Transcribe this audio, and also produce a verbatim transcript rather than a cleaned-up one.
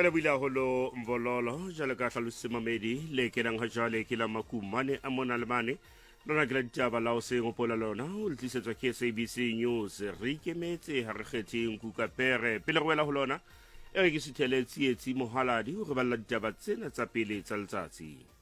Re le buile haholo Mvololo jalo ka hlalositse mamedi le kenang ha jwale ke la makumane a mona le mane lona ke la ditaba la o se ngopola lona o le tlisetswa ke S A B C News re ikemetse ha re kgetheng kuka pere pele re wela ho lona e re ke sithele tsietsi mohaladi ho re balla ditaba tsena tsa pele tsa letsatsi.